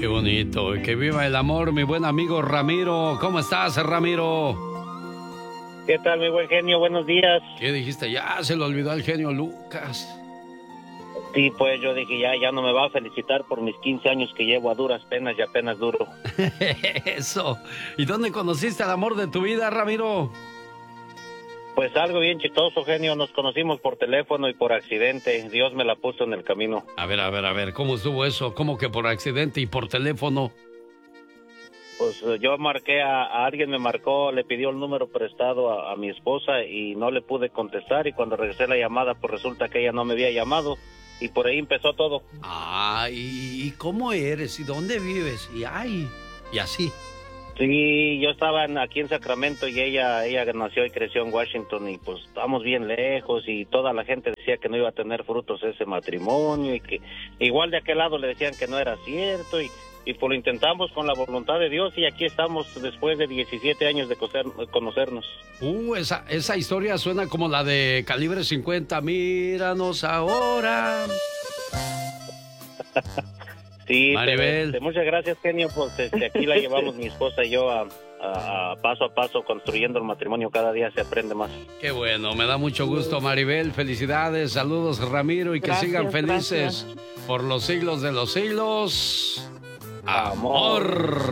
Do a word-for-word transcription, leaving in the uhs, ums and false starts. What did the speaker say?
Qué bonito. Que viva el amor, mi buen amigo Ramiro. ¿Cómo estás, Ramiro? ¿Qué tal, mi buen genio? Buenos días. ¿Qué dijiste? Ya se le olvidó al genio Lucas. Sí, pues yo dije, ya, ya no me va a felicitar por mis quince años que llevo a duras penas y apenas duro. Eso. ¿Y dónde conociste al amor de tu vida, Ramiro? Pues algo bien chistoso, genio. Nos conocimos por teléfono y por accidente. Dios me la puso en el camino. A ver, a ver, a ver, ¿cómo estuvo eso? ¿Cómo que por accidente y por teléfono? Pues eh, yo marqué a, a alguien, me marcó, le pidió el número prestado a, a mi esposa y no le pude contestar. Y cuando regresé la llamada, pues resulta que ella no me había llamado. Y por ahí empezó todo. Ah, ¿y cómo eres? ¿Y dónde vives? Y ay, y así. Sí, yo estaba en- aquí en Sacramento y ella ella nació y creció en Washington y pues estamos bien lejos y toda la gente decía que no iba a tener frutos ese matrimonio y que igual de aquel lado le decían que no era cierto y, y pues lo intentamos con la voluntad de Dios y aquí estamos después de diecisiete años de coser- conocernos. Uh, esa, esa historia suena como la de Calibre cincuenta. Míranos ahora. Sí, Maribel. pero, este, muchas gracias, genio, pues este, aquí la llevamos mi esposa y yo a, a- a paso a paso construyendo el matrimonio, cada día se aprende más. Qué bueno, me da mucho gusto, Maribel. Felicidades, saludos, Ramiro, y que Gracias, sigan felices gracias. por los siglos de los siglos. Amor. Amor.